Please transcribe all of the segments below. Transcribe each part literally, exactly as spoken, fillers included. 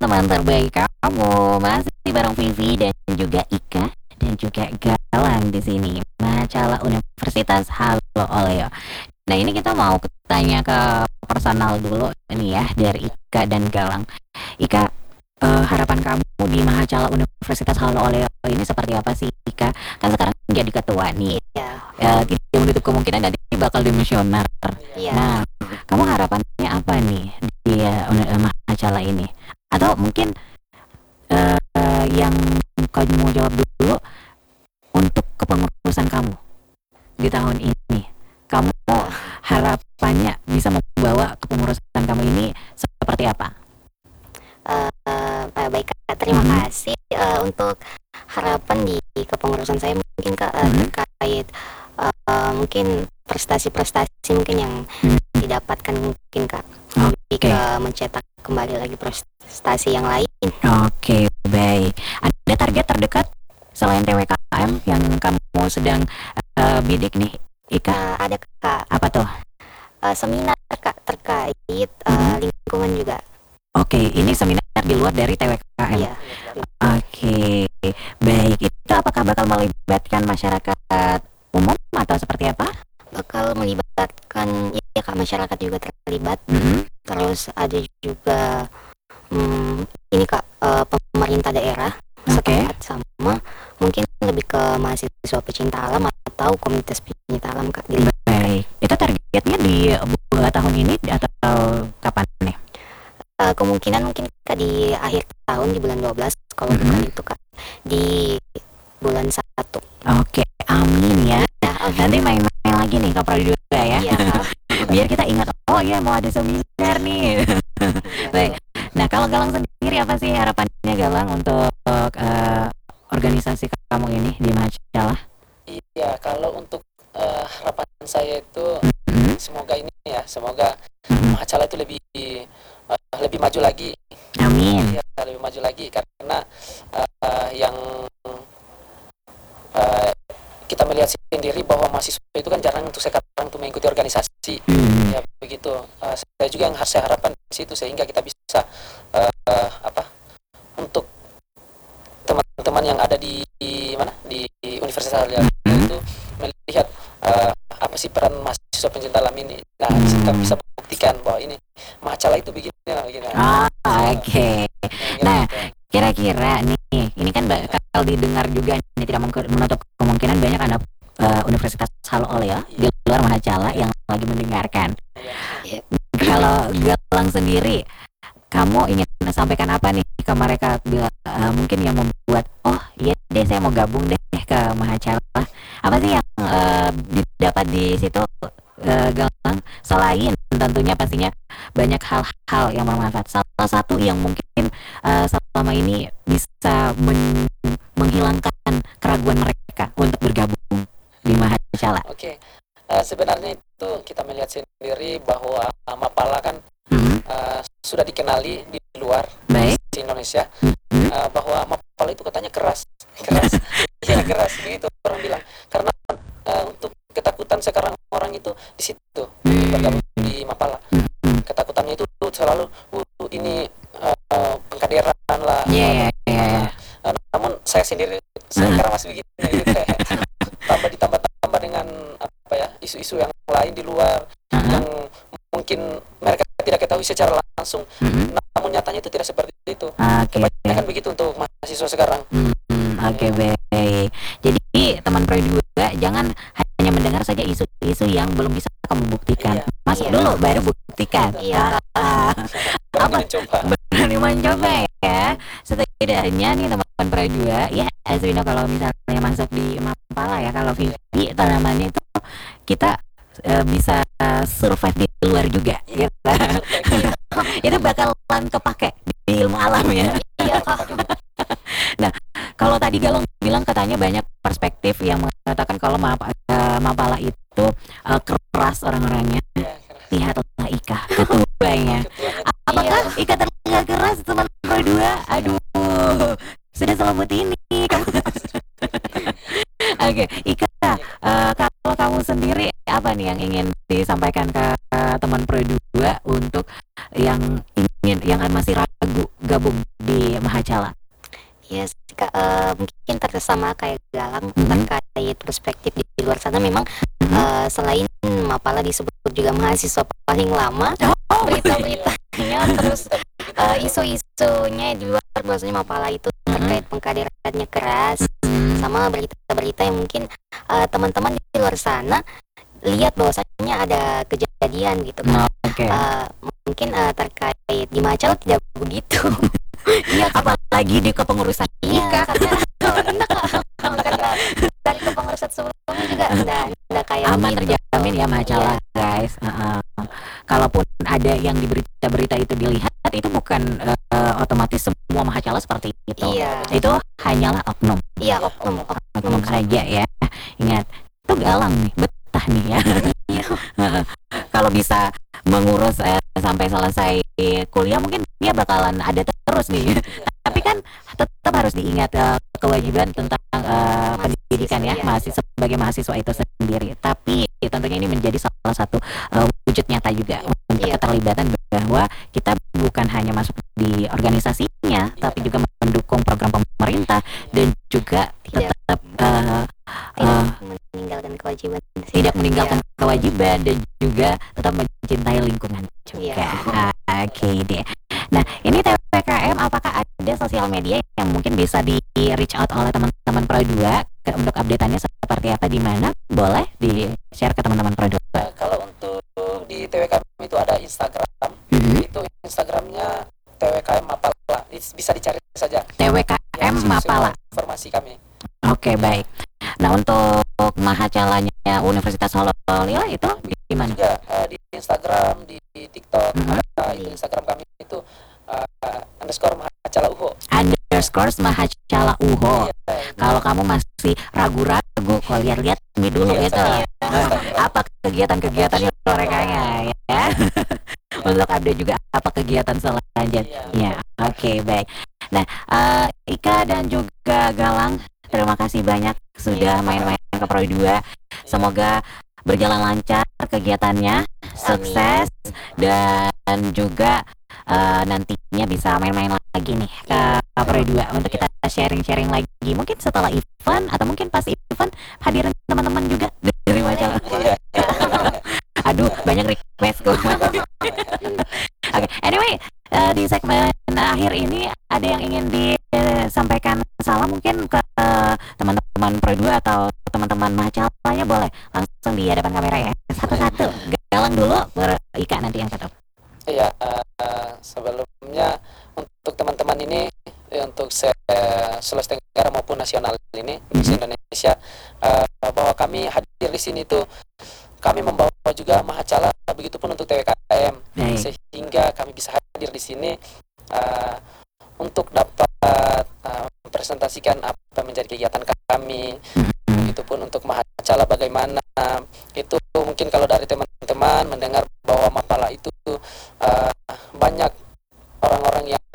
teman terbaik kamu. Masih bareng Vivi dan juga Ika dan juga Galang di sini. Macala Universitas Halo Oleo. Nah, ini kita mau tanya ke personal dulu nih ya dari Ika dan Galang. Ika, eh, harapan kamu di Mahacala Universitas Halo Oleo ini seperti apa sih, Ika? Kan sekarang jadi ketua nih. Iya. Eh, tidak menutup kemungkinan nanti bakal dimisioner. Iya. Nah, kamu harapannya apa nih di uh, Mahacala ini? Atau mungkin uh, uh, yang kamu mau jawab dulu untuk kepengurusan kamu di tahun ini, kamu harapannya bisa membawa kepengurusan kamu ini seperti apa? Uh, uh, baik Kak, terima Hmm. kasih uh, untuk harapan di kepengurusan saya mungkin Kak, uh, Hmm. terkait uh, mungkin prestasi-prestasi mungkin yang Hmm. didapatkan mungkin Kak, lebih Oke. ke mencetak kembali lagi prestasi yang lain. Oke, baik. Ada target terdekat selain T W K M yang kamu sedang uh, bidik nih, Ika? Uh, ada Kak, Apa tuh? uh, seminar Kak terkait uh, Hmm. lingkungan juga. Oke, ini seminar di luar dari T W K M. Iya. Oke, baik. Itu apakah bakal melibatkan masyarakat umum atau seperti apa? Bakal melibatkan ya Kak, masyarakat juga terlibat. Mhm. Terus ada juga hmm, ini Kak, uh, pemerintah daerah Oke. setempat, sama mungkin lebih ke mahasiswa pecinta alam atau komunitas pecinta alam Kak. Jadi, Baik. Itu targetnya di bulan tahun ini atau kapan nih? uh, kemungkinan mungkin Kak di akhir tahun, di bulan dua belas, kalau Mhm. bukan itu Kak di bulan satu. Oke, amin ya. Ya, amin. Nanti main-main lagi nih ke Prodi dua ya. Iya Kak. Biar kita ingat, oh iya mau ada seminar nih. Baik. Nah, kalau Galang sendiri apa sih harapannya Galang untuk uh, organisasi kamu ini di Mahacala? Iya, kalau untuk uh, harapan saya itu Mhm. semoga ini ya, semoga Mhm. Mahacala itu lebih uh, lebih maju lagi. Amin. Ya, lebih maju lagi karena uh, yang uh, kita melihat sendiri bahwa mahasiswa itu kan jarang untuk sekarang untuk mengikuti organisasi. Hmm. Ya begitu. Uh, saya juga yang harus saya harapkan di situ sehingga kita bisa uh, uh, apa untuk teman-teman yang ada di, di mana di Universitas Al Mhm. itu melihat uh, apa sih peran mahasiswa pencinta alam ini. Nah, kita bisa buktikan bahwa ini Mahacala itu begini, begini. Oh, oke. Ya, Nah, gitu. kira-kira nih, ini kan bakal didengar juga nih, tidak mungkin menutup kemungkinan banyak anak uh, Universitas Halo Oleo di luar Mahacala yang lagi mendengarkan. Iya. Kalau Galang sendiri, kamu ingin sampaikan apa nih ke mereka, bila, uh, mungkin yang membuat, oh iya deh saya mau gabung deh ke Mahacala. Apa sih yang uh, didapat di situ, uh, Galang? Selain tentunya pastinya banyak hal-hal yang bermanfaat. Salah satu yang mungkin uh, selama ini bisa men- menghilangkan keraguan mereka untuk bergabung di Mahacala. Oke. Uh, sebenarnya itu kita melihat sendiri bahwa uh, Mapala kan Mhm. uh, sudah dikenali di luar Baik. di Indonesia Mhm. uh, bahwa Mapala itu katanya keras, keras, ya keras begitu orang bilang. Karena uh, untuk ketakutan sekarang orang itu di situ bergabung di Mapala. Mhm. Ketakutannya itu selalu uh, ini uh, uh, pengkaderan lah. Iya, iya, iya. Uh, namun saya sendiri saya sekarang masih begini gitu. tambah ditambah tambah dengan apa ya isu-isu yang lain di luar Uh-huh. yang mungkin mereka tidak ketahui secara langsung, Mhm. namun nyatanya itu tidak seperti itu. Oke. Kebanyakan begitu untuk mahasiswa sekarang. Hmm, oke, baik. Jadi teman Prodi dua jangan hanya mendengar saja isu-isu yang belum bisa kamu buktikan. Iya. Masuk Iya. dulu baru buktikan. Iya. Ah, Berani Apa? mencoba. berani mencoba ya. Setidaknya nih teman Prodi dua ya, Azwina kalau misalnya masuk di Mapala ya, kalau Vivi tanamannya itu kita eh, bisa survive di luar juga gitu. Itu bakalan kepake di ilmu alam ya. Iya Kak. Nah, kalau tadi Galong bilang katanya banyak perspektif yang mengatakan kalau Map- eh, Mapala itu eh, keras orang-orangnya. Ya, keras. Lihatlah Ika, ketuanya. Ketuanya. Apakah Ika terlihat keras teman Pro dua? Aduh, sudah selembut ini kamu. Oke, Ika, eh, kalau kamu sendiri apa nih yang ingin disampaikan ke eh, teman Pro dua untuk yang ingin yang masih ragu gabung di Mahacala? Ya sih, Kak, eh, mungkin sama kayak Galang Mhm. terkait perspektif di luar sana memang Mhm. eh, selain Mapala disebut juga mahasiswa paling lama, Oh, berita-beritanya terus eh, isu-isunya di luar bahwasanya Mapala itu terkait pengkaderannya keras, Mhm. sama berita-berita yang mungkin eh, teman-teman di luar sana lihat bahwasanya ada kejadian gitu kan. Oke. Eh, mungkin eh, terkait di Macau tidak begitu. Iya, apalagi di kepengurusan Iya, Ika. karena karena dari kepengurusan sebelumnya juga enggak enggak kayak Aman begitu. terjamin ya Macala, Iya. guys. Heeh. Kalaupun ada yang di berita-berita itu dilihat, itu bukan eh, otomatis semua Mahacala seperti itu. Iya. Itu hanyalah oknum, Iya, oknum oknum oknum saja ya. Ingat, itu Galang nih, betah nih ya. Heeh. Kalau bisa mengurus eh, sampai selesai kuliah, mungkin dia bakalan ada terus nih. Tapi kan tetap harus diingat eh, kewajiban tentang eh, pendidikan ya, Iya. masih sebagai mahasiswa itu sendiri. Tapi tentunya ini menjadi salah satu eh, wujud nyata juga untuk Iya. keterlibatan bahwa kita bukan hanya masuk di organisasinya, tapi juga mendukung program pemerintah dan juga Tidak. tetap eh, Tidak eh, meninggalkan kewajiban. tidak meninggalkan kewajiban dan juga tetap mencintai lingkungan juga. Iya. Ah, Oke deh. Nah, ini T P K M apakah ada sosial media yang mungkin bisa di reach out oleh teman-teman Pro dua ke- untuk update-annya seperti apa, di mana? Boleh di-share ke teman-teman Pro dua. Nah, kalau untuk di T W K M itu ada Instagram, Mhm. itu Instagramnya T W K M Mapala, Is- bisa dicari saja. T W K Ya, M di situ Mapala. semua informasi kami. Oke, baik. Nah, untuk Mahacalanya Universitas Hololila itu gimana? Juga eh, di Instagram, di TikTok, Mhm. ada itu Instagram kami itu eh, underscore Mahacala Uho. Underscore Mahacala Uho. Iya, Kalau kamu masih ragu-ragu, kok lihat-lihat ini dulu Iya, gitu. saya- Apa kegiatan-kegiatan mereka ya? Untuk update juga apa kegiatan selanjutnya. Oke, baik. Nah, eh, Ika dan juga Galang, terima kasih banyak sudah main-main ke Pro dua. Semoga berjalan lancar kegiatannya, sukses, dan juga eh, nantinya bisa main-main lagi nih ke Pro dua untuk kita sharing-sharing lagi. Mungkin setelah event atau mungkin pas event hadirin teman-teman juga dari Macala. Iya. Aduh, banyak request kok. Oke, anyway, eh, di segmen akhir ini ada yang ingin disampaikan salam mungkin ke eh, teman-teman Pro dua atau teman-teman Mahacalanya, boleh langsung di hadapan kamera ya. Satu-satu. Galang dulu, baru Ika nanti yang satu. Iya, eh, sebelumnya untuk teman-teman ini, eh, untuk se Sulawesi Tenggara maupun nasional ini, Mhm. se Indonesia, eh, bahwa kami hadir di sini tuh kami membawa juga Mahacala, begitupun untuk T W K M, Baik. sehingga kami bisa hadir di sini eh, untuk dapat eh, mempresentasikan apa menjadi kegiatan kami, Mhm. begitupun untuk Mahacala bagaimana. Itu mungkin kalau dari teman-teman mendengar bahwa Mapala itu eh, banyak orang-orang yang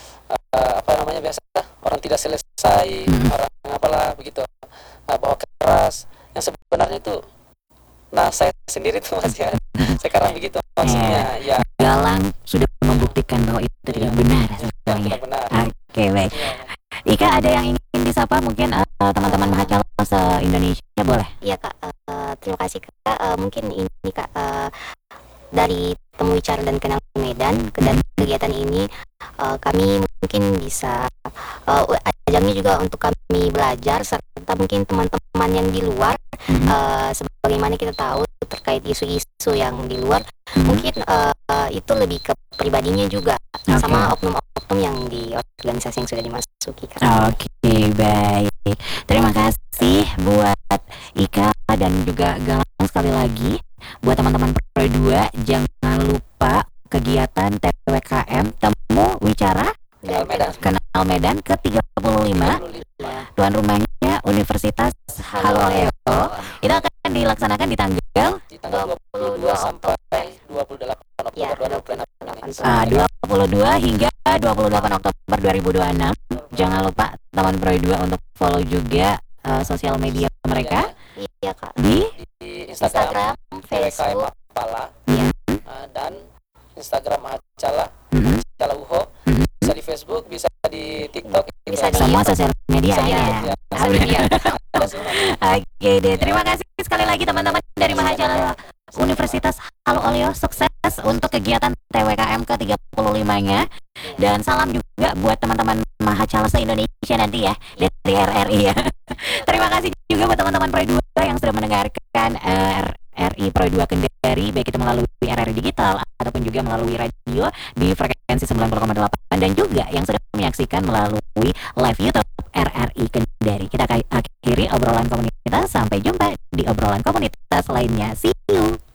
eh, apa namanya biasa orang tidak selesai, Mhm. orang apalah begitu, eh, bahwa keras, yang sebenarnya itu, nah saya sendiri tuh masih sekarang begitu maksudnya, ya Galang sudah membuktikan bahwa itu tidak benar sebenarnya. benar-benar. Oke, baik. Iya. Ika, ada yang ingin disapa mungkin eh, teman-teman Mahacala se-Indonesia, boleh? Iya, Kak. Eh, terima kasih, Kak. Eh, mungkin ini, Kak, eh, dari Temu Bicara dan Kenal Medan ke dari kegiatan ini eh, kami mungkin bisa eh, ajangnya juga untuk kami belajar, serta mungkin teman-teman yang di luar, Mhm. eh, sebagaimana kita tahu terkait isu-isu yang di luar, Mhm. mungkin eh, itu lebih ke pribadinya juga, Oke. sama oknum-oknum yang di organisasi yang sudah dimasuki, Kak. Oke, baik. Terima kasih buat Ika dan juga Galang sekali lagi. Buat teman-teman Pro dua, jangan lupa kegiatan T W K M Temu Wicara Kenal Medan. Kenal Medan ke tiga puluh lima. Tuan rumahnya Universitas Haloleo. Itu akan dilaksanakan di tanggal Di tanggal dua puluh dua sampai dua puluh delapan Ya, Oktober dua puluh dua ribu delapan belas. uh, dua puluh dua hingga dua puluh delapan Oktober dua ribu dua puluh enam. Jangan lupa teman Pro dua untuk follow juga uh, sosial media mereka Iya, Kak. di Di Instagram, Instagram, T W K M Facebook, Mapala, Iya. eh, dan Instagram Mahacala, Mhm. Mahacala Uho. Mhm. Bisa di Facebook, bisa di TikTok, Bisa di Semua YouTube. sosial media Bisa di ya. YouTube. ya. Bisa di YouTube. Ada semua. Oke deh, terima kasih sekali lagi teman-teman dari Mahacala Universitas Halo Olio, sukses untuk kegiatan T W K M ke tiga puluh lima-nya. Dan salam juga buat teman-teman Mahacala se-Indonesia nanti ya, dari R R I ya. Terima kasih juga buat teman-teman Pro dua yang sudah mendengarkan eh, R R I Pro dua Kendari, baik itu melalui R R I Digital ataupun juga melalui radio di frekuensi sembilan puluh koma delapan, dan juga yang sudah menyaksikan melalui live YouTube R R I Kendari. Kita akhiri obrolan komunitas, sampai jumpa di obrolan komunitas lainnya. See you.